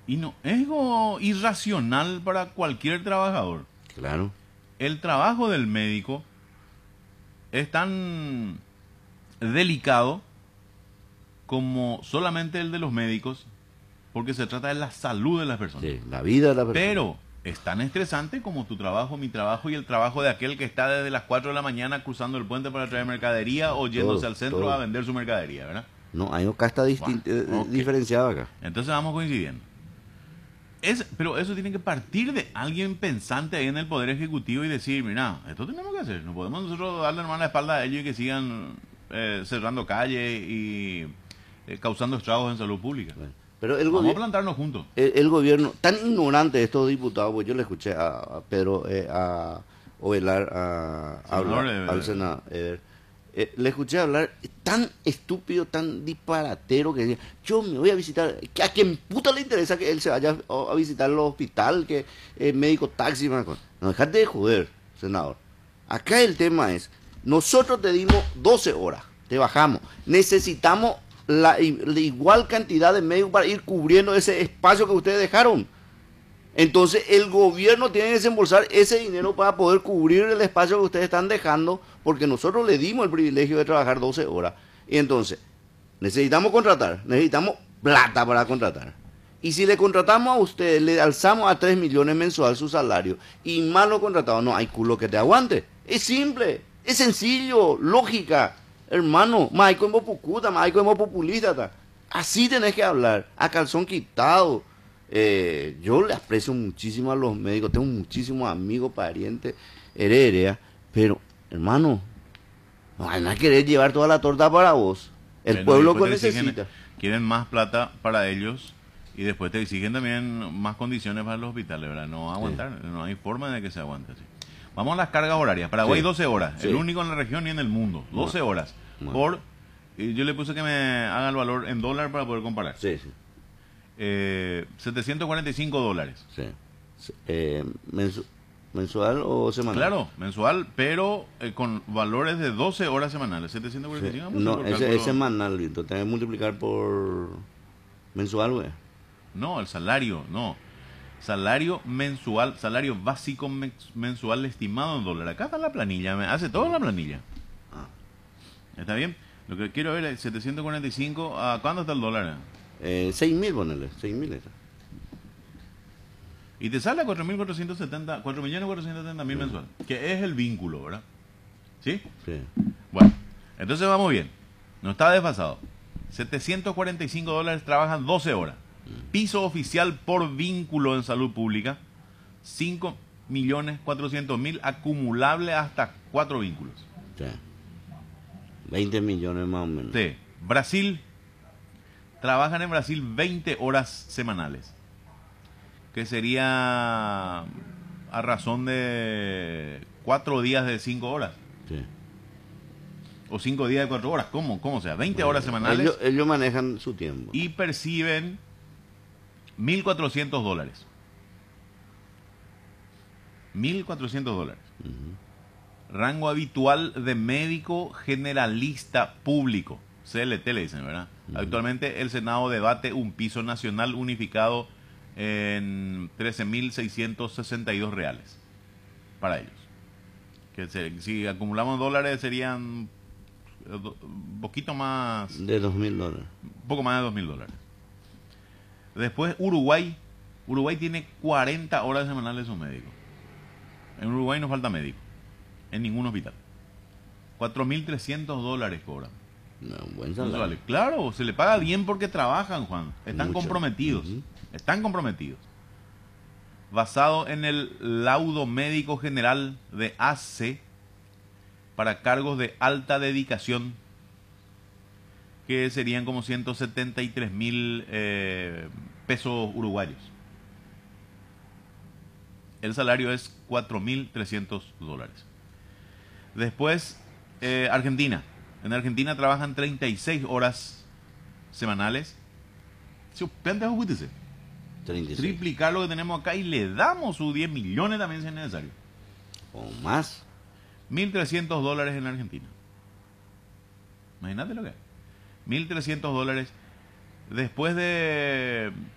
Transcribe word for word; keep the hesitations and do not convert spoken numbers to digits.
Y no, es algo irracional para cualquier trabajador. Claro. El trabajo del médico es tan delicado como solamente el de los médicos, porque se trata de la salud de las personas. Sí, la vida de la persona. Pero es tan estresante como tu trabajo, mi trabajo y el trabajo de aquel que está desde las cuatro de la mañana cruzando el puente para traer mercadería o yéndose Todo, al centro todo. a vender su mercadería, ¿verdad? No, hay una casta distin- eh, Bueno, ok. diferenciada acá. Entonces vamos coincidiendo. Es, pero eso tiene que partir de alguien pensante ahí en el Poder Ejecutivo y decir, mira, esto tenemos que hacer. No podemos nosotros darle nomás la espalda a ellos y que sigan eh, cerrando calles y eh, causando estragos en salud pública. Bueno, pero el, Vamos a gobi- plantarnos juntos. el, el gobierno, tan ignorante de estos diputados, pues yo le escuché a, a Pedro, eh, a Ovelar, a, a Senador, hablar, eh, al Senado, eh, eh, le escuché hablar tan estúpido, tan disparatero que decía, yo me voy a visitar, que a quien puta le interesa que él se vaya a, a visitar el hospital, que el médico taxi, más cosas. No, dejate de joder, senador. Acá el tema es, nosotros te dimos doce horas, te bajamos, necesitamos la, la igual cantidad de médicos para ir cubriendo ese espacio que ustedes dejaron. Entonces el gobierno tiene que desembolsar ese dinero para poder cubrir el espacio que ustedes están dejando, porque nosotros le dimos el privilegio de trabajar doce horas. Y entonces, necesitamos contratar, necesitamos plata para contratar. Y si le contratamos a ustedes, le alzamos a tres millones mensual su salario, y más lo contratado, no hay culo que te aguante. Es simple, es sencillo, lógica. Hermano, maico en popucuta, maico en populista. Ta. Así tenés que hablar, a calzón quitado. Eh, yo le aprecio muchísimo a los médicos, tengo muchísimos amigos, parientes, heredia, pero, hermano, no van a querer llevar toda la torta para vos. El Bueno, pueblo que después te exigen- necesita. quieren más plata para ellos y después te exigen también más condiciones para los hospitales, ¿verdad? No va a aguantar, no hay forma de que se aguante así. Vamos a las cargas horarias. Paraguay Sí. doce horas, Sí. el único en la región y en el mundo. doce horas. Bueno. Por, y yo le puse que me haga el valor en dólar para poder comparar. Sí, sí, Eh, setecientos cuarenta y cinco dólares. sí. Sí. Eh, mensu- ¿Mensual o semanal? Claro, mensual, pero eh, con valores de doce horas semanales. setecientos cuarenta y cinco. Sí. vamos a No, hacer por ese es cálculo. semanal, Víctor. Tenés que multiplicar por mensual, güey. No, el salario, no. Salario mensual, salario básico men- mensual estimado en dólar. Acá está la planilla, me hace toda la planilla. Ah. ¿Está bien? Lo que quiero ver es setecientos cuarenta y cinco, ¿a cuándo está el dólar? Eh, seis mil, ponele, seis mil está. Y te sale a cuatro mil cuatrocientos setenta, cuatro millones cuatrocientos setenta mil mensual, que es el vínculo, ¿verdad? ¿Sí? Sí. Bueno, entonces vamos bien. No está desfasado. setecientos cuarenta y cinco dólares, trabajan doce horas. Piso oficial por vínculo en salud pública, cinco millones cuatrocientos mil, acumulable hasta cuatro vínculos. Sí. veinte millones más o menos. Sí. Brasil, trabajan en Brasil veinte horas semanales, que sería a razón de cuatro días de cinco horas. Sí. O cinco días de cuatro horas, ¿cómo? ¿Cómo sea? veinte horas semanales. Ellos, ellos manejan su tiempo. Y perciben mil cuatrocientos dólares. mil cuatrocientos dólares. Ujú. Rango habitual de médico generalista público. C L T le dicen, ¿verdad? Ujú. Actualmente el Senado debate un piso nacional unificado en trece mil seiscientos sesenta y dos reales para ellos. Que se- si acumulamos dólares serían eh, do- un poquito más, De dos mil dólares. un poco más de dos mil dólares. Después Uruguay. Uruguay tiene cuarenta horas semanales sus médicos. En Uruguay no falta médico. En ningún hospital. cuatro mil trescientos dólares cobran. No, buen salario. Mensuales. Claro, se le paga bien porque trabajan, Juan. Están Mucho. comprometidos. Ujú. Están comprometidos. Basado en el laudo médico general de A C para cargos de alta dedicación, que serían como ciento setenta y tres mil eh, pesos uruguayos. El salario es cuatro mil trescientos dólares. Después, eh, Argentina. En Argentina trabajan treinta y seis horas semanales. Si pendejo, cuítese. treinta y seis. Triplicar lo que tenemos acá y le damos sus diez millones también si es necesario. O más. mil trescientos dólares en Argentina. Imagínate lo que es. mil trescientos dólares. Después de